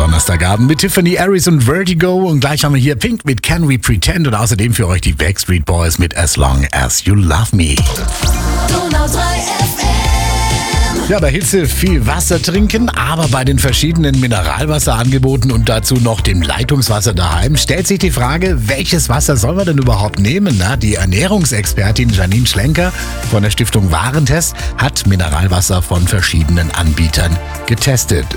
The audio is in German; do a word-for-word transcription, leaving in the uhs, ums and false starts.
Donnerstagabend mit Tiffany Harris und Vertigo. Und gleich haben wir hier Pink mit Can We Pretend und außerdem für euch die Backstreet Boys mit As Long As You Love Me. Donau drei F M. Ja, bei Hitze viel Wasser trinken, aber bei den verschiedenen Mineralwasserangeboten und dazu noch dem Leitungswasser daheim stellt sich die Frage, welches Wasser soll man denn überhaupt nehmen? Na, die Ernährungsexpertin Janine Schlenker von der Stiftung Warentest hat Mineralwasser von verschiedenen Anbietern getestet.